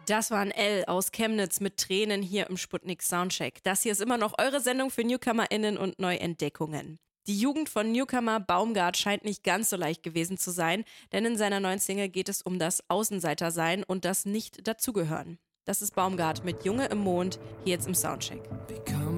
Das war ein L aus Chemnitz mit Tränen hier im Sputnik Soundcheck. Das hier ist immer noch eure Sendung für NewcomerInnen und Neuentdeckungen. Die Jugend von Newcomer Baumgart scheint nicht ganz so leicht gewesen zu sein, denn in seiner neuen Single geht es um das Außenseitersein und das Nicht-Dazugehören. Das ist Baumgart mit Junge im Mond, hier jetzt im Soundcheck.